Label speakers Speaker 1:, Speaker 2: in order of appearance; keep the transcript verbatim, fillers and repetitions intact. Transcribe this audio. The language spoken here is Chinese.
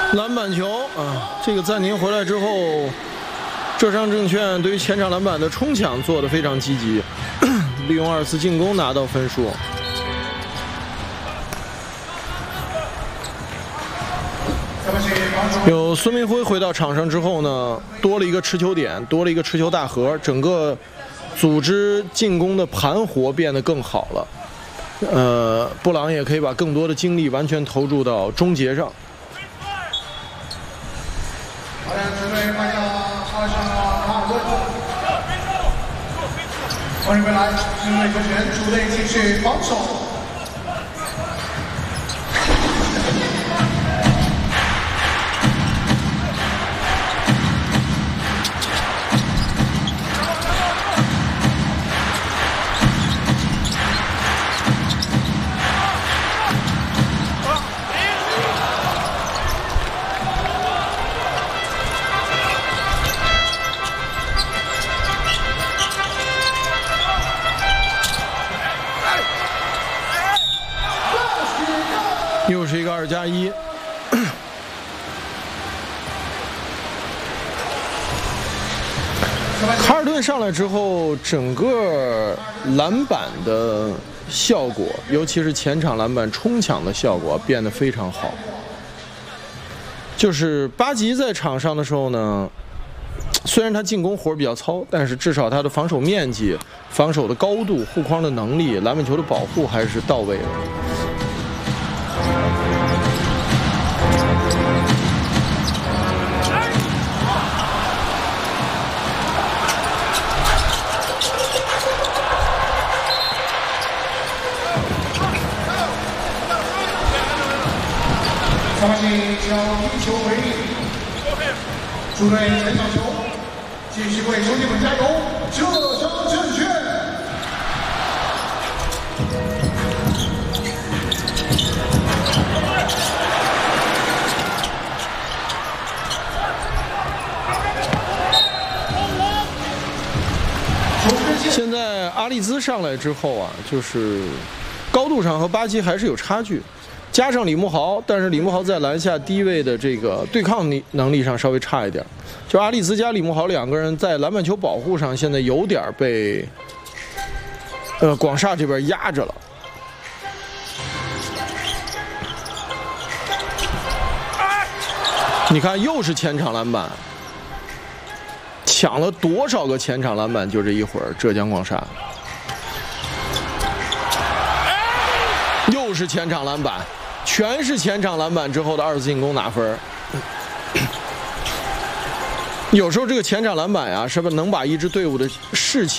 Speaker 1: 篮板球啊，这个暂停回来之后，浙商证券对于前场篮板的冲抢做得非常积极，利用二次进攻拿到分数。有孙明辉回到场上之后呢，多了一个持球点，多了一个持球大核，整个组织进攻的盘活变得更好了。呃，布朗也可以把更多的精力完全投入到终结上。
Speaker 2: 好的，准备换下二上卡尔顿，欢迎回来，因为球权，主队继续防守。
Speaker 1: 又是一个二加一，卡尔顿上来之后，整个篮板的效果，尤其是前场篮板冲抢的效果变得非常好。就是巴吉在场上的时候呢，虽然他进攻活比较糙，但是至少他的防守面积、防守的高度、护框的能力、篮板球的保护还是到位的。
Speaker 2: 上半季交一球为例，主队前场球，继续为兄弟们加油！浙商证券。
Speaker 1: 现在阿利兹上来之后啊，就是高度上和巴基还是有差距。加上李慕豪，但是李慕豪在篮下低位的这个对抗力能力上稍微差一点。就阿里兹加李慕豪两个人在篮板球保护上，现在有点被呃广厦这边压着了。你看，又是前场篮板，抢了多少个前场篮板？就这一会儿，浙江广厦又是前场篮板。全是前场篮板之后的二次进攻拿分。有时候这个前场篮板呀，是不是能把一支队伍的士气